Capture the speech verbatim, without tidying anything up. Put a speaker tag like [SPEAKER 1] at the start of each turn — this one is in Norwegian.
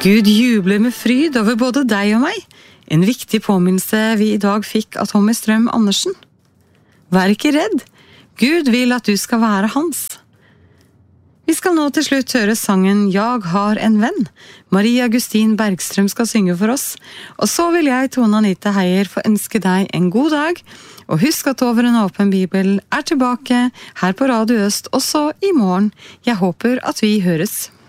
[SPEAKER 1] Gud jubler med fryd over både deg og meg. En viktig påminnelse vi i dag fikk av Tommy Strøm Andersen. Vær ikke redd. Gud vil at du skal være hans. Vi skal nå til slutt høre sangen «Jeg har en venn». Maria Gustin Bergstrøm skal synge for oss. Og så vil jeg, Tone Anita Heier, få ønske deg en god dag. Og husk at Over en åpen bibel er tilbake her på Radio Øst også i morgen. Jeg håper at vi høres.